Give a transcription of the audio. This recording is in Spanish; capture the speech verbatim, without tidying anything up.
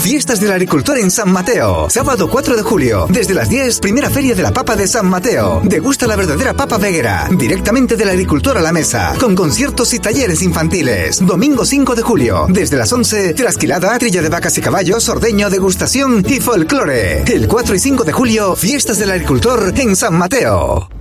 Fiestas del Agricultor en San Mateo. Sábado cuatro de julio, desde las diez, primera feria de la papa de San Mateo. Degusta la verdadera papa veguera, directamente del agricultor a la mesa, con conciertos y talleres infantiles. Domingo cinco de julio, desde las once, trasquilada, trilla de vacas y caballos, ordeño, degustación y folclore. El cuatro y cinco de julio, Fiestas del Agricultor en San Mateo.